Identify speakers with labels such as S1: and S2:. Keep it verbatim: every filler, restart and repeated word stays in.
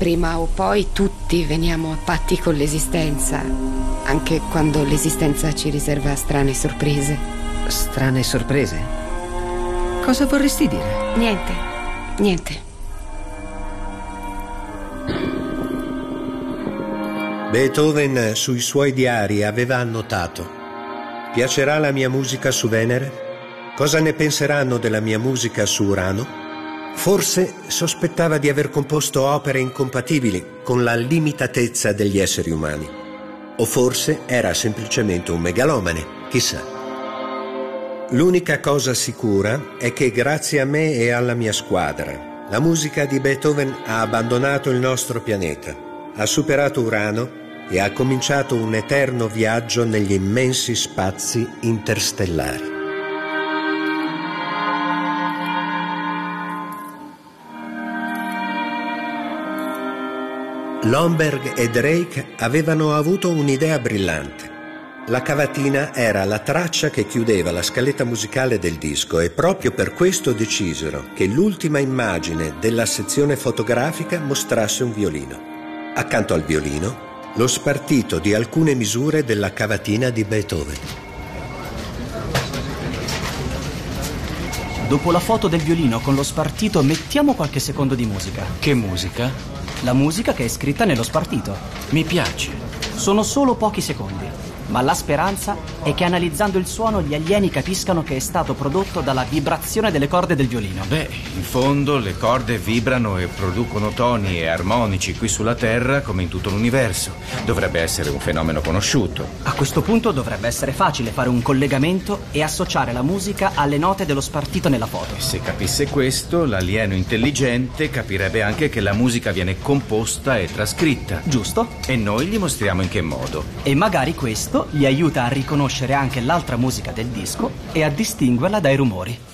S1: Prima o poi tutti veniamo a patti con l'esistenza, anche quando l'esistenza ci riserva strane sorprese.
S2: Strane sorprese? Cosa vorresti dire?
S1: Niente, niente.
S3: Beethoven sui suoi diari aveva annotato: piacerà la mia musica su Venere? Cosa ne penseranno della mia musica su Urano? Forse sospettava di aver composto opere incompatibili con la limitatezza degli esseri umani. O forse era semplicemente un megalomane, chissà. L'unica cosa sicura è che grazie a me e alla mia squadra, la musica di Beethoven ha abbandonato il nostro pianeta, ha superato Urano e ha cominciato un eterno viaggio negli immensi spazi interstellari. Lomberg e Drake avevano avuto un'idea brillante. La cavatina era la traccia che chiudeva la scaletta musicale del disco e proprio per questo decisero che l'ultima immagine della sezione fotografica mostrasse un violino. Accanto al violino, lo spartito di alcune misure della cavatina di Beethoven.
S4: Dopo la foto del violino con lo spartito, mettiamo qualche secondo di musica.
S5: Che musica?
S4: La musica che è scritta nello spartito.
S5: Mi piace.
S4: Sono solo pochi secondi, ma la speranza è che analizzando il suono gli alieni capiscano che è stato prodotto dalla vibrazione delle corde del violino.
S5: Beh, in fondo le corde vibrano e producono toni e armonici qui sulla Terra come in tutto l'universo. Dovrebbe essere un fenomeno conosciuto.
S4: A questo punto dovrebbe essere facile fare un collegamento e associare la musica alle note dello spartito nella foto.
S5: Se capisse questo, l'alieno intelligente capirebbe anche che la musica viene composta e trascritta.
S4: Giusto?
S5: E noi gli mostriamo in che modo.
S4: E magari questo gli aiuta a riconoscere anche l'altra musica del disco e a distinguerla dai rumori.